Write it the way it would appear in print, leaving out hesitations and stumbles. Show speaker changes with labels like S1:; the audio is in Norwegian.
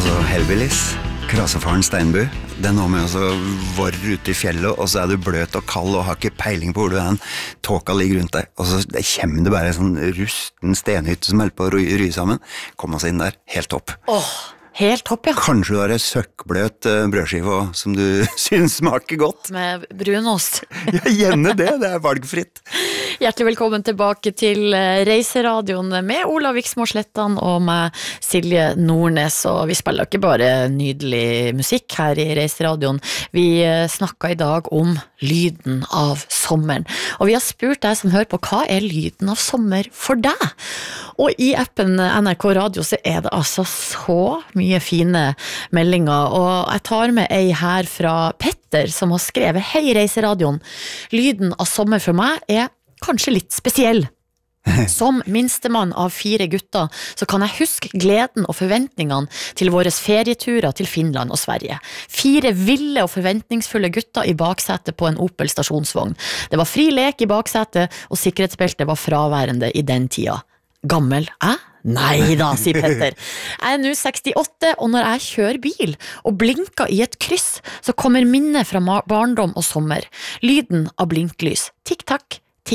S1: Altså Hellbillies, Krasefaren Steinbu. Det er noe med å våre ute i fjellet, og så er du bløt og kald og har ikke peiling på hvor du er. Tåka ligger rundt deg, og så kommer det bare en sånn rusten stenhytte som holder på å ry sammen. Kom oss inn der, helt topp.
S2: Helt topp, ja.
S1: Kanskje du har en søkkbløt brødskive som du synes smaker godt.
S2: Med brunost.
S1: Ja, gjerne det er valgfritt.
S2: Hjertelig velkommen tilbake til Reiseradioen med Olav Viksmo Slettan og meg, Silje Nordnes. Og vi spiller ikke bare nydelig musikk her i Reiseradioen. Vi snakket i dag om lyden av sommeren. Og vi har spurt deg som hører på, hva er lyden av sommer for deg? Og i appen NRK Radio så er det altså så mye fine meldinger, og jeg tar med ei her fra Petter som har skrevet: Hei Reiseradioen, lyden av sommer for meg er kanskje litt spesiell. Som minstemann av 4 gutter så kan jeg huske gleden og forventningene til våre ferieturer til Finland og Sverige. 4 ville og forventningsfulle gutter i baksetet på en Opel stasjonsvogn. Det var fri lek i baksetet, og sikkerhetsbeltet var fraværende i den tida. Gammel, Nei da, sier Petter. Jeg er nå 68, og når jeg kjører bil og blinker i et kryss, så kommer minnet fra barndom og sommer. Lyden av blinklys. Tikk-takk,